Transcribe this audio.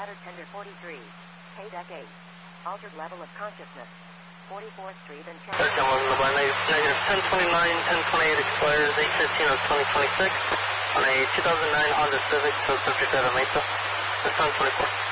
Ladder Tender 43. Pay Deck 8. Altered level of consciousness. 44th Street and China. Search on negative 1029, 1028 expires 8:15 of 2026 on a 2009 Honda Civic, so subject at a Mesa. That's on 24.